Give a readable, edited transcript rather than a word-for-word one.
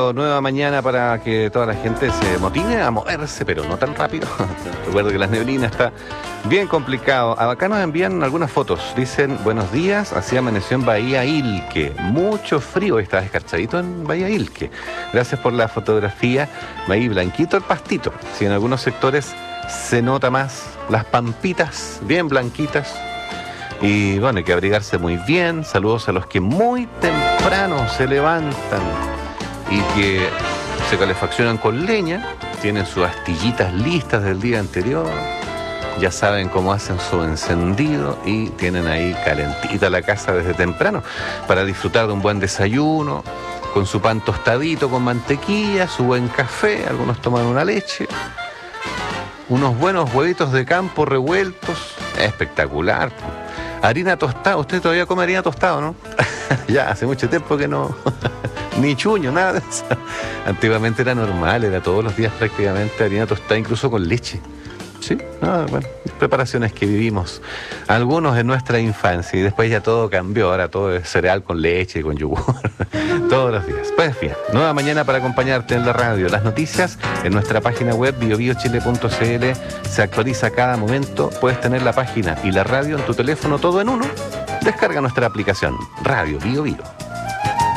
Radio, nueva mañana para que toda la gente se motive a moverse, pero no tan rápido. Recuerdo que la neblina está bien complicado. Acá nos envían algunas fotos. Dicen, buenos días, así amaneció en Bahía Ilque. Mucho frío, está escarchadito en Bahía Ilque. Gracias por la fotografía. Ahí blanquito el pastito. Si en algunos sectores se nota más las pampitas bien blanquitas. Y bueno, hay que abrigarse muy bien. Saludos a los que muy temprano se levantan y que se calefaccionan con leña, tienen sus astillitas listas del día anterior, ya saben cómo hacen su encendido y tienen ahí calentita la casa desde temprano para disfrutar de un buen desayuno, con su pan tostadito con mantequilla, su buen café, algunos toman una leche, unos buenos huevitos de campo revueltos, espectacular. Harina tostada, usted todavía come harina tostada, ¿no? Ya, hace mucho tiempo que no, ni chuño, nada de eso. Antiguamente era normal, era todos los días prácticamente harina tostada, incluso con leche. Sí, bueno, preparaciones que vivimos algunos en nuestra infancia y después ya todo cambió, ahora todo es cereal con leche, con yogur, todos los días. Pues bien, nueva mañana para acompañarte en la radio. Las noticias en nuestra página web biobiochile.cl se actualiza cada momento. Puedes tener la página y la radio en tu teléfono todo en uno. Descarga nuestra aplicación Radio Bio Bio.